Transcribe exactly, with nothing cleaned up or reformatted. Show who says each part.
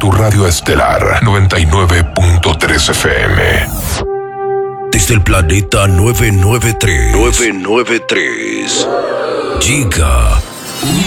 Speaker 1: tu radio estelar noventa y nueve punto tres F M.
Speaker 2: Desde el planeta novecientos noventa y tres. novecientos noventa y tres. Llega un